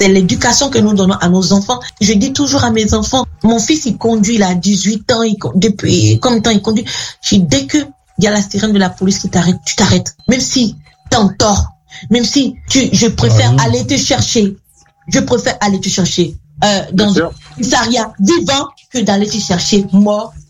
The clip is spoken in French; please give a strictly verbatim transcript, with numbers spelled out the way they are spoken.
c'est l'éducation que nous donnons à nos enfants. Je dis toujours à mes enfants, mon fils, il conduit, il a dix-huit ans, il, depuis combien de temps il conduit? Je dis, dès que il y a la sirène de la police qui t'arrête, tu t'arrêtes. Même si t'es en tort, même si tu, je préfère ah, oui. aller te chercher, je préfère aller te chercher euh, dans une commissariat vivant que d'aller te chercher mort